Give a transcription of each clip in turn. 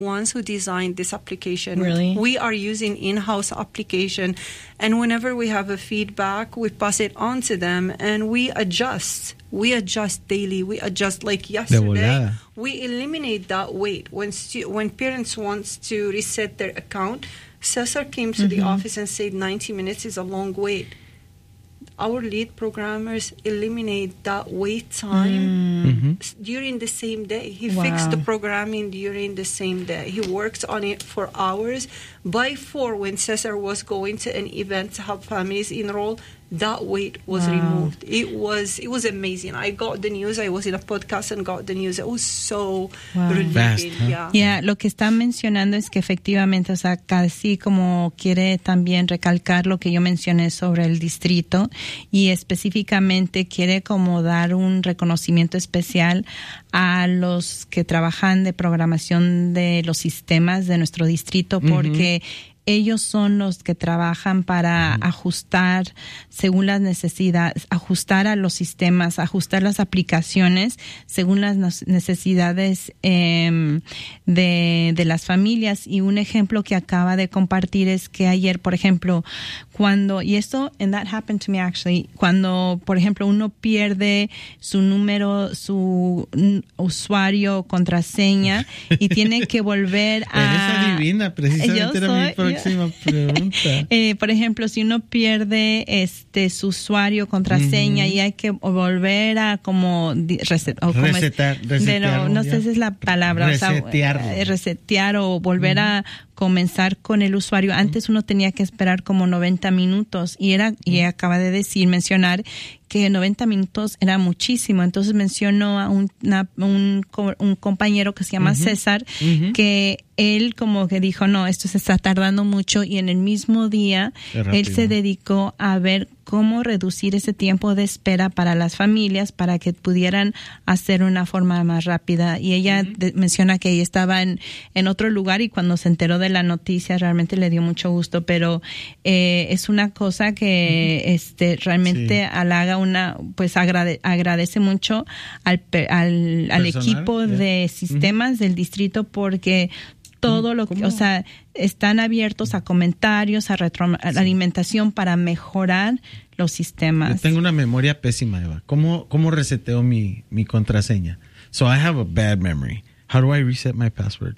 ones who designed this application. Really? We are using in-house application, and whenever we have a feedback, we pass it on to them, and we adjust. We adjust daily. We adjust. Like yesterday, we eliminate that wait. When parents want to reset their account, Cesar came to the office and said 90 minutes is a long wait. Our lead programmers eliminate that wait time during the same day. He fixed the programming during the same day. He worked on it for hours. By 4, when Cesar was going to an event to help families enroll, that wait was removed. It was amazing. I got the news. I was in a podcast and got the news. It was so relieving. Fast, huh? Yeah, lo que está mencionando es que efectivamente, o sea, casi como quiere también recalcar lo que yo mencioné sobre el distrito y específicamente quiere como dar un reconocimiento especial a los que trabajan de programación de los sistemas de nuestro distrito porque ellos son los que trabajan para ajustar según las necesidades, ajustar a los sistemas, ajustar las aplicaciones según las necesidades de las familias. Y un ejemplo que acaba de compartir es que ayer, por ejemplo, and that happened to me actually, cuando, por ejemplo, uno pierde su número, su usuario, contraseña y tiene que volver a... Eres adivina, precisamente era mi próxima pregunta. Por ejemplo, si uno pierde su usuario, contraseña y hay que volver a como resetear, no sé si es la palabra, resetear o volver a comenzar con el usuario. Antes uno tenía que esperar como 90 minutos y acaba de mencionar que 90 minutos era muchísimo. Entonces mencionó a un compañero que se llama César, que él como que dijo, no, esto se está tardando mucho, y en el mismo día él se dedicó a ver cómo reducir ese tiempo de espera para las familias para que pudieran hacer una forma más rápida. Y ella menciona que ella estaba en otro lugar y cuando se enteró de la noticia realmente le dio mucho gusto, pero es una cosa que realmente halaga pues agradece mucho al equipo de sistemas del distrito, porque todo lo que, o sea, están abiertos a comentarios, a retroalimentación para mejorar los sistemas. Yo tengo una memoria pésima, Eva. ¿Cómo reseteo mi contraseña? So I have a bad memory. How do I reset my password?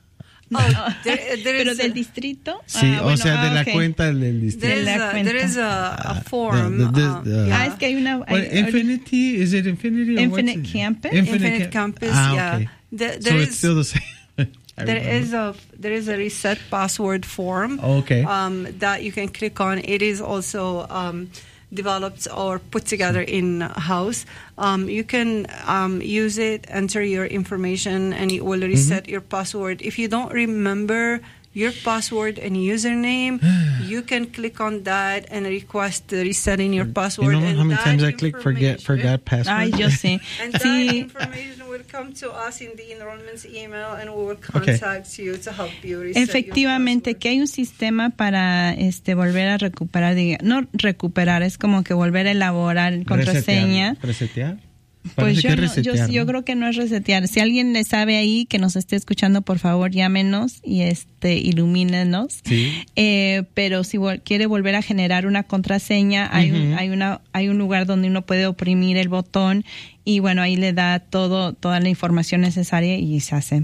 Pero del distrito. Sí, o sea, de la cuenta del distrito. There is a form. Es que hay una... Infinity, is it Infinity? Infinite Campus? Infinite Campus, okay. So it's still the same. There is a reset password form that you can click on. It is also developed or put together in-house. You can use it, enter your information, and it will reset your password. If you don't remember your password and username, you can click on that and request resetting your password. You know how many times I click forgot password? Ay, yo sé. And that information will come to us in the enrollments email, and we will contact you to help you reset Efectivamente, your password. que hay un sistema para volver a recuperar, no recuperar, es como que volver a elaborar contraseña. ¿Resetear? Pues yo creo que no es resetear. Si alguien le sabe ahí que nos esté escuchando, por favor llámenos y ilumínenos. Sí. Pero si quiere volver a generar una contraseña, hay un lugar donde uno puede oprimir el botón y bueno, ahí le da toda la información necesaria y se hace.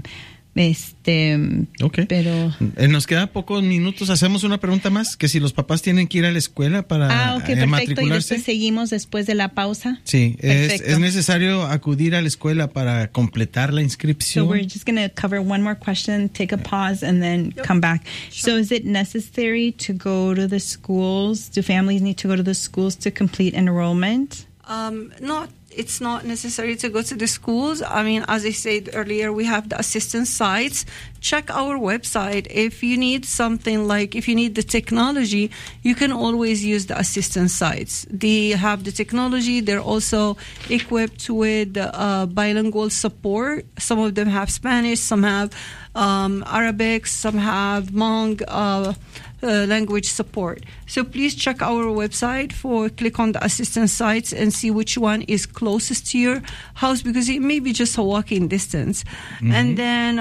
Pero nos quedan pocos minutos. Hacemos una pregunta más, que si los papás tienen que ir a la escuela para perfecto. matricularse. Y después seguimos después de la pausa. Sí, es necesario acudir a la escuela para completar la inscripción. So we're just going to cover one more question, take a pause, and then come back. Sure. So is it necessary to go to the schools? Do families need to go to the schools to complete enrollment? It's not necessary to go to the schools. I mean, as I said earlier, we have the assistance sites. Check our website. If you need something if you need the technology, you can always use the assistance sites. They have the technology. They're also equipped with bilingual support. Some of them have Spanish, some have Arabic, some have Hmong language support. So please check our website click on the assistance sites and see which one is closest to your house, because it may be just a walking distance. And then,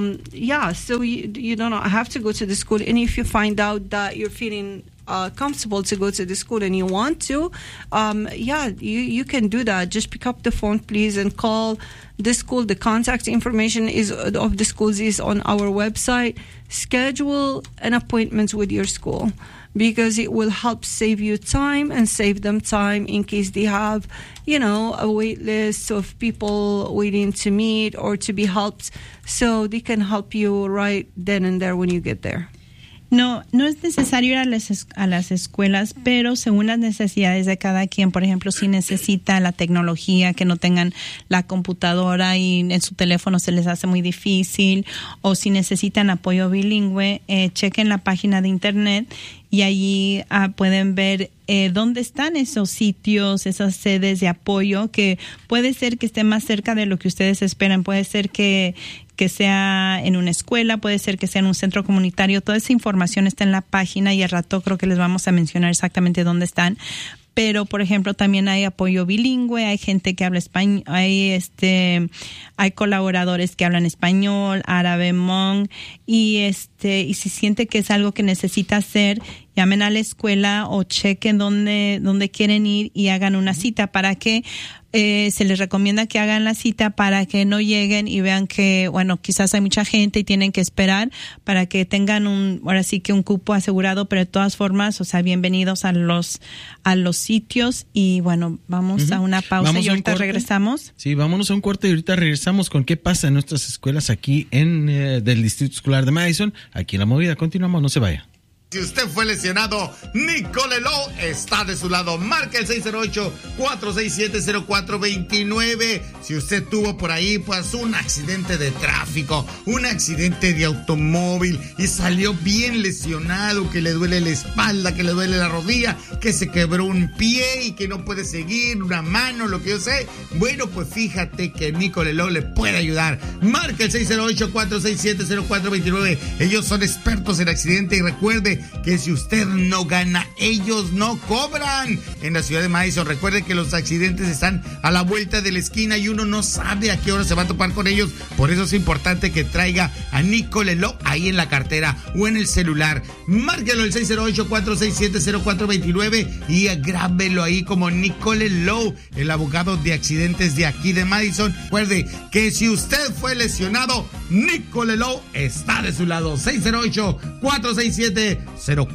so you don't have to go to the school. And if you find out that you're feeling comfortable to go to the school and you want to, you can do that. Just pick up the phone, please, and call the school. The contact information of the schools is on our website. Schedule an appointment with your school, because it will help save you time and save them time in case they have, a wait list of people waiting to meet or to be helped. So they can help you right then and there when you get there. No es necesario ir a las escuelas, pero según las necesidades de cada quien. Por ejemplo, si necesitan la tecnología, que no tengan la computadora y en su teléfono se les hace muy difícil, o si necesitan apoyo bilingüe, chequen la página de internet y allí pueden ver dónde están esos sitios, esas sedes de apoyo, que puede ser que esté más cerca de lo que ustedes esperan. Puede ser que sea en una escuela, puede ser que sea en un centro comunitario. Toda esa información está en la página y al rato creo que les vamos a mencionar exactamente dónde están. Pero, por ejemplo, también hay apoyo bilingüe, hay gente que habla español, hay colaboradores que hablan español, árabe, Hmong, y si siente que es algo que necesita hacer, llamen a la escuela o chequen dónde quieren ir y hagan una cita. Para que se les recomienda que hagan la cita, para que no lleguen y vean que, quizás hay mucha gente y tienen que esperar, para que tengan un cupo asegurado. Pero de todas formas, bienvenidos a los sitios. Y vamos a una pausa y ahorita regresamos. Sí, vámonos a un corte y ahorita regresamos con qué pasa en nuestras escuelas aquí del Distrito Escolar de Madison. Aquí en La Movida. Continuamos, no se vaya. Si usted fue lesionado, Nicole Lowe está de su lado. Marca el 608-467-0429. Si usted tuvo por ahí, un accidente de tráfico, un accidente de automóvil y salió bien lesionado, que le duele la espalda, que le duele la rodilla, que se quebró un pie y que no puede seguir, una mano, lo que yo sé. Fíjate que Nicole Lowe le puede ayudar. Marca el 608-467-0429. Ellos son expertos en accidentes y recuerde que si usted no gana, ellos no cobran. En la ciudad de Madison, recuerde que los accidentes están a la vuelta de la esquina y uno no sabe a qué hora se va a topar con ellos. Por eso es importante que traiga a Nicole Lowe ahí en la cartera o en el celular. Márquelo el 608-467-0429 y grábelo ahí como Nicole Lowe, el abogado de accidentes de aquí de Madison. Recuerde que si usted fue lesionado, Nicole Lowe está de su lado. 608-467-0429.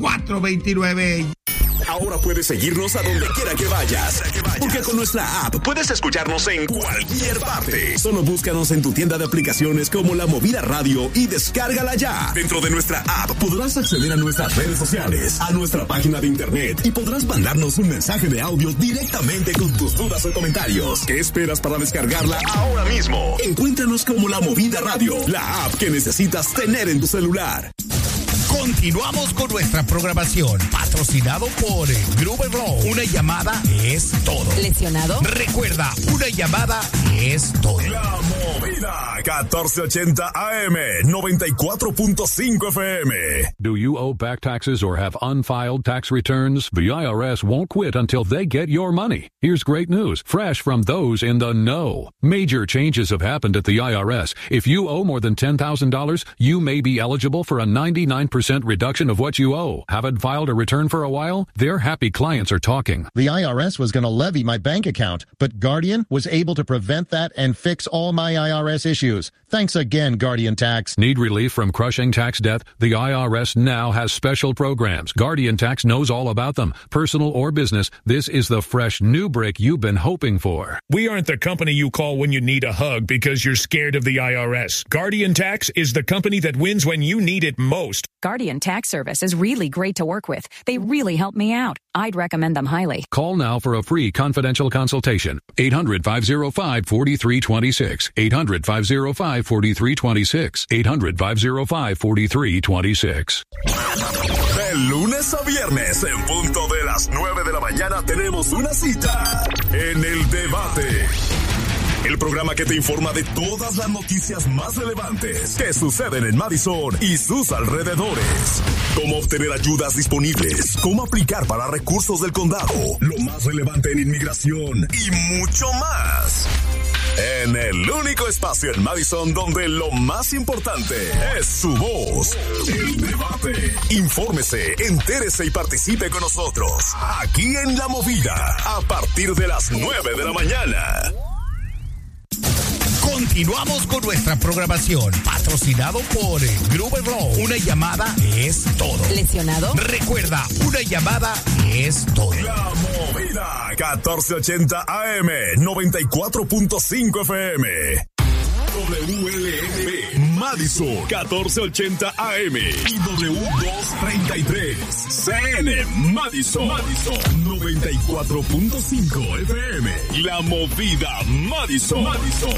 Ahora puedes seguirnos a donde quiera que vayas, porque con nuestra app puedes escucharnos en cualquier parte. Solo búscanos en tu tienda de aplicaciones como La Movida Radio y descárgala ya. Dentro de nuestra app podrás acceder a nuestras redes sociales, a nuestra página de internet y podrás mandarnos un mensaje de audio directamente con tus dudas o comentarios. ¿Qué esperas para descargarla ahora mismo? Encuéntranos como La Movida Radio, la app que necesitas tener en tu celular. Continuamos con nuestra programación, patrocinado por Gruber Law. Una llamada es todo. ¿Lesionado? Recuerda, una llamada es todo. La Movida, 1480 AM, 94.5 FM. Do you owe back taxes or have unfiled tax returns? The IRS won't quit until they get your money. Here's great news, fresh from those in the know. Major changes have happened at the IRS. If you owe more than $10,000, you may be eligible for a 99% reduction of what you owe. Haven't filed a return for a while? Their happy clients are talking. The IRS was going to levy my bank account, but Guardian was able to prevent that and fix all my IRS issues. Thanks again, Guardian Tax. Need relief from crushing tax debt? The IRS now has special programs. Guardian Tax knows all about them. Personal or business, this is the fresh new break you've been hoping for. We aren't the company you call when you need a hug because you're scared of the IRS. Guardian Tax is the company that wins when you need it most. Guardian Tax Service is really great to work with. They really help me out. I'd recommend them highly. Call now for a free confidential consultation. 800-505-4326. 800-505-4326. 800-505-4326. De lunes a viernes, en punto de las 9 de la mañana, tenemos una cita en El Debate. el programa que te informa de todas las noticias más relevantes que suceden en Madison y sus alrededores. Cómo obtener ayudas disponibles, cómo aplicar para recursos del condado, lo más relevante en inmigración y mucho más. En el único espacio en Madison donde lo más importante es su voz, el debate. Infórmese, entérese y participe con nosotros aquí en La Movida a partir de las 9 de la mañana. Continuamos con nuestra programación, patrocinado por Gruber Law. Una llamada es todo. ¿Lesionado? Recuerda, una llamada es todo. La Movida, 1480 AM, 94.5 FM. WLNB, Madison, 1480 AM y W233, CN, Madison, 94.5 FM. La Movida, Madison.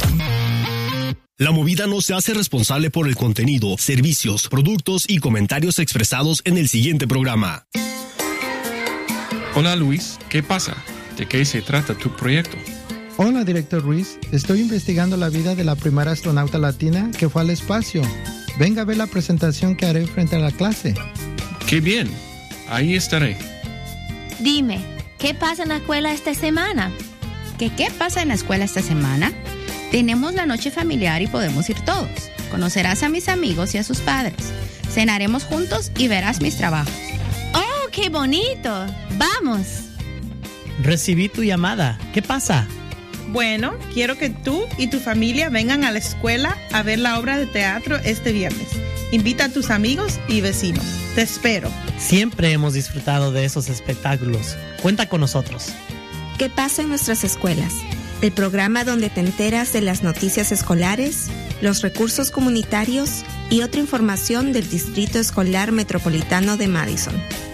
La Movida no se hace responsable por el contenido, servicios, productos y comentarios expresados en el siguiente programa. Hola Luis, ¿qué pasa? ¿De qué se trata tu proyecto? Hola, director Ruiz. Estoy investigando la vida de la primera astronauta latina que fue al espacio. Venga a ver la presentación que haré frente a la clase. ¡Qué bien! Ahí estaré. Dime, ¿qué pasa en la escuela esta semana? ¿Qué pasa en la escuela esta semana? Tenemos la noche familiar y podemos ir todos. Conocerás a mis amigos y a sus padres. Cenaremos juntos y verás mis trabajos. ¡Oh, qué bonito! ¡Vamos! Recibí tu llamada. ¿Qué pasa? Bueno, quiero que tú y tu familia vengan a la escuela a ver la obra de teatro este viernes. Invita a tus amigos y vecinos. Te espero. Siempre hemos disfrutado de esos espectáculos. Cuenta con nosotros. ¿Qué pasa en nuestras escuelas? El programa donde te enteras de las noticias escolares, los recursos comunitarios y otra información del Distrito Escolar Metropolitano de Madison.